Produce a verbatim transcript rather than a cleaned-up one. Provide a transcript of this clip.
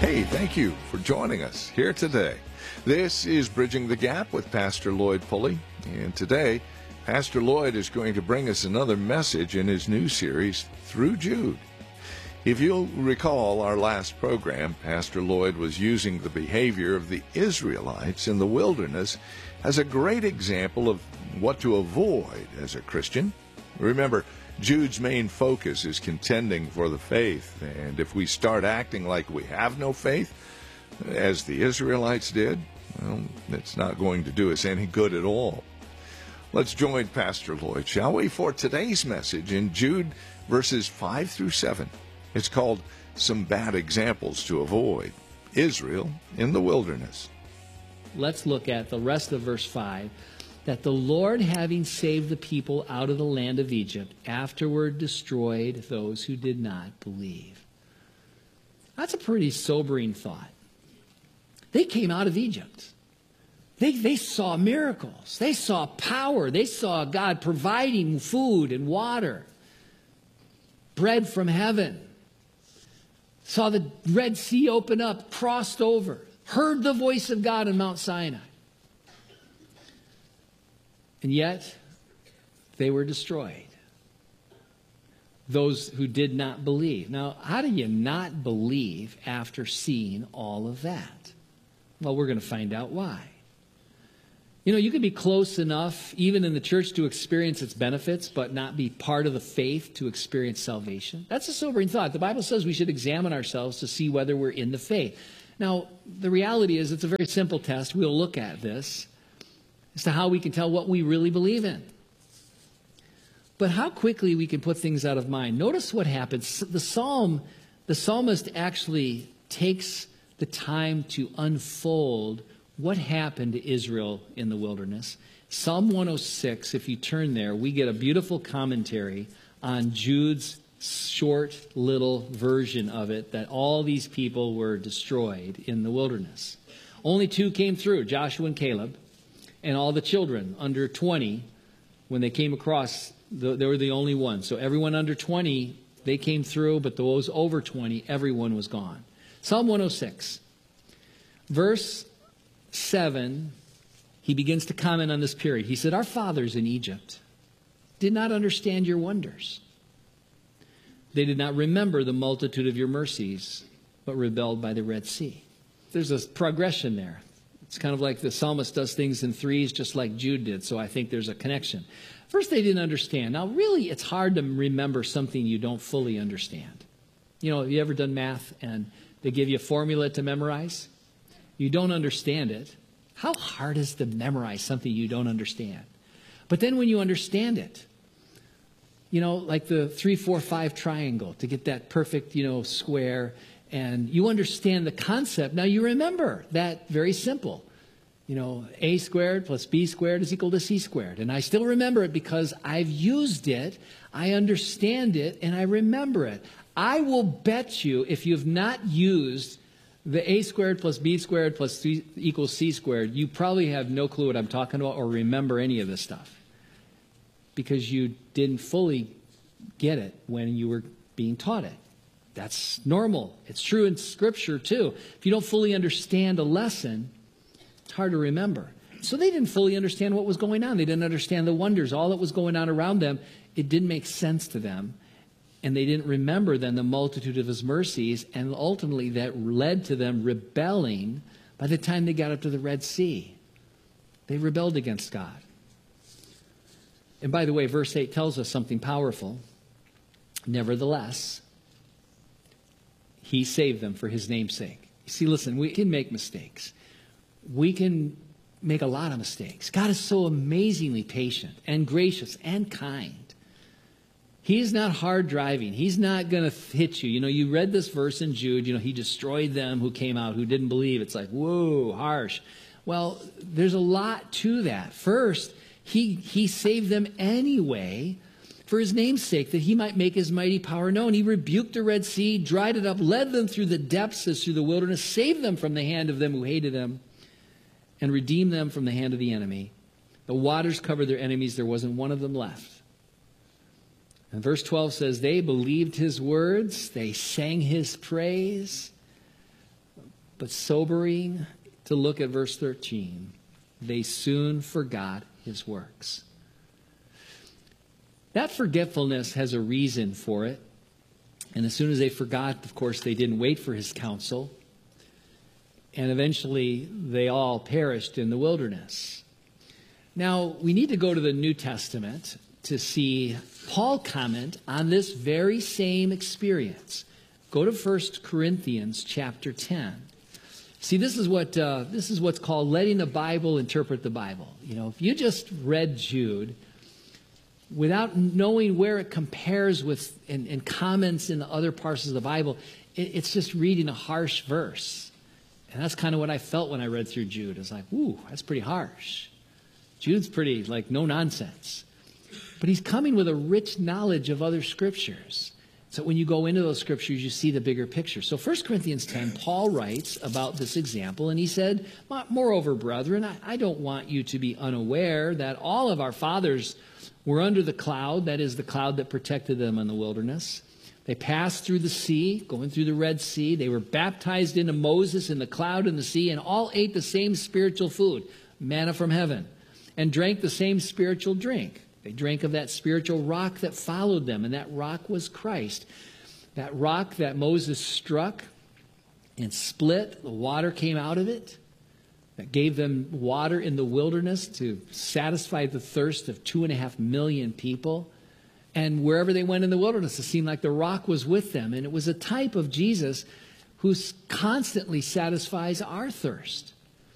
Hey, thank you for joining us here today. This is Bridging the Gap with Pastor Lloyd Pulley, and today Pastor Lloyd is going to bring us another message in his new series, Through Jude. If you'll recall our last program, Pastor Lloyd was using the behavior of the Israelites in the wilderness as a great example of what to avoid as a Christian. Remember, Jude's main focus is contending for the faith, and if we start acting like we have no faith, as the Israelites did, well, it's not going to do us any good at all. Let's join Pastor Lloyd, shall we, for today's message in Jude verses five through seven. It's called Some Bad Examples to Avoid, Israel in the Wilderness. Let's look at the rest of verse five. That the Lord, having saved the people out of the land of Egypt, afterward destroyed those who did not believe. That's a pretty sobering thought. They came out of Egypt. They, they saw miracles. They saw power. They saw God providing food and water, bread from heaven. Saw the Red Sea open up, crossed over, heard the voice of God on Mount Sinai. And yet, they were destroyed. Those who did not believe. Now, how do you not believe after seeing all of that? Well, we're going to find out why. You know, you can be close enough, even in the church, to experience its benefits, but not be part of the faith to experience salvation. That's a sobering thought. The Bible says we should examine ourselves to see whether we're in the faith. Now, the reality is it's a very simple test. We'll look at this as to how we can tell what we really believe in. But how quickly we can put things out of mind. Notice what happens. The psalm, the psalmist actually takes the time to unfold what happened to Israel in the wilderness. Psalm one oh six, if you turn there, we get a beautiful commentary on Jude's short little version of it, that all these people were destroyed in the wilderness. Only two came through, Joshua and Caleb. And all the children under twenty, when they came across, they were the only ones. So everyone under twenty, they came through, but those over twenty, everyone was gone. Psalm one oh six, verse seven, he begins to comment on this period. He said, our fathers in Egypt did not understand your wonders. They did not remember the multitude of your mercies, but rebelled by the Red Sea. There's a progression there. It's kind of like the psalmist does things in threes, just like Jude did, so I think there's a connection. First, they didn't understand. Now, really, it's hard to remember something you don't fully understand. You know, have you ever done math and they give you a formula to memorize? You don't understand it. How hard is to memorize something you don't understand? But then when you understand it, you know, like the three, four, five triangle, to get that perfect, you know, square, and you understand the concept. Now you remember that very simple. You know, a squared plus b squared is equal to c squared. And I still remember it because I've used it, I understand it, and I remember it. I will bet you if you've not used the a squared plus b squared plus c equals c squared, you probably have no clue what I'm talking about or remember any of this stuff. Because you didn't fully get it when you were being taught it. That's normal. It's true in Scripture, too. If you don't fully understand a lesson, it's hard to remember. So they didn't fully understand what was going on. They didn't understand the wonders. All that was going on around them, it didn't make sense to them. And they didn't remember then the multitude of his mercies, and ultimately that led to them rebelling by the time they got up to the Red Sea. They rebelled against God. And by the way, verse eight tells us something powerful. Nevertheless, he saved them for his name's sake. You see, listen, we can make mistakes. We can make a lot of mistakes. God is so amazingly patient and gracious and kind. He's not hard driving. He's not going to hit you. You know, you read this verse in Jude, you know, he destroyed them who came out, who didn't believe. It's like, whoa, harsh. Well, there's a lot to that. First, he, he saved them anyway for his name's sake, that he might make his mighty power known. He rebuked the Red Sea, dried it up, led them through the depths as through the wilderness, saved them from the hand of them who hated him, and redeemed them from the hand of the enemy. The waters covered their enemies. There wasn't one of them left. And verse twelve says, they believed his words. They sang his praise. But sobering to look at verse thirteen. They soon forgot his works. That forgetfulness has a reason for it. And as soon as they forgot, of course, they didn't wait for his counsel. And eventually, they all perished in the wilderness. Now, we need to go to the New Testament to see Paul comment on this very same experience. Go to First Corinthians chapter ten. See, this is what uh, this is what's called letting the Bible interpret the Bible. You know, if you just read Jude without knowing where it compares with and, and comments in the other parts of the Bible, it, it's just reading a harsh verse. And that's kind of what I felt when I read through Jude. It's like, ooh, that's pretty harsh. Jude's pretty, like, no nonsense. But he's coming with a rich knowledge of other scriptures. So when you go into those scriptures, you see the bigger picture. So First Corinthians ten, Paul writes about this example, and he said, moreover, brethren, I, I don't want you to be unaware that all of our fathers were under the cloud, that is the cloud that protected them in the wilderness. They passed through the sea, going through the Red Sea. They were baptized into Moses in the cloud and the sea, and all ate the same spiritual food, manna from heaven, and drank the same spiritual drink. They drank of that spiritual rock that followed them, and that rock was Christ. That rock that Moses struck and split, the water came out of it. That gave them water in the wilderness to satisfy the thirst of two and a half million people. And wherever they went in the wilderness, it seemed like the rock was with them. And it was a type of Jesus who constantly satisfies our thirst.